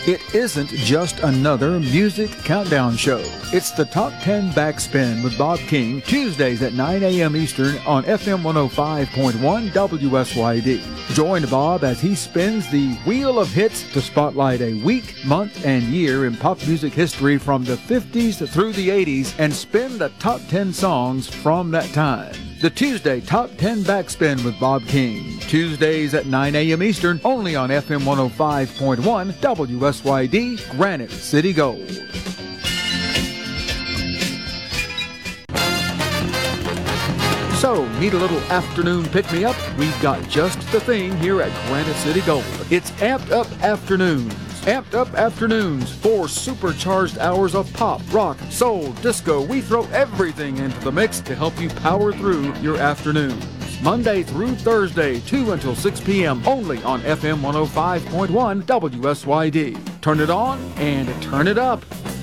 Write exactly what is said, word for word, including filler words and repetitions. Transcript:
It isn't just another music countdown show. It's the Top ten Backspin with Bob King, Tuesdays at nine a.m. Eastern on F M one oh five point one W S Y D. Join Bob as he spins the Wheel of Hits to spotlight a week, month, and year in pop music history from the fifties through the eighties and spin the top ten songs from that time. The Tuesday Top ten Backspin with Bob King. Tuesdays at nine a.m. Eastern, only on F M one oh five point one W S Y D, Granite City Gold. So, need a little afternoon pick-me-up? We've got just the thing here at Granite City Gold. It's Amped Up Afternoons. Amped Up Afternoons, four supercharged hours of pop, rock, soul, disco. We throw everything into the mix to help you power through your afternoons. Monday through Thursday, two until six p.m. only on F M one oh five point one W S Y D. Turn it on and turn it up.